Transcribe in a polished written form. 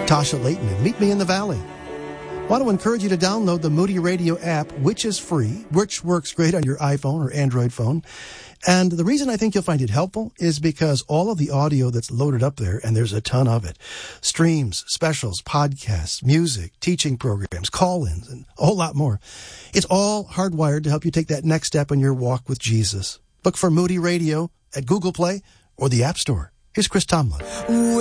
Tasha Layton and Meet Me in the Valley. I want to encourage you to download the Moody Radio app, which is free, which works great on your iPhone or Android phone. And the reason I think you'll find it helpful is because all of the audio that's loaded up there, and there's a ton of it, streams, specials, podcasts, music, teaching programs, call-ins, and a whole lot more. It's all hardwired to help you take that next step in your walk with Jesus. Look for Moody Radio at Google Play or the App Store. Here's Chris Tomlin.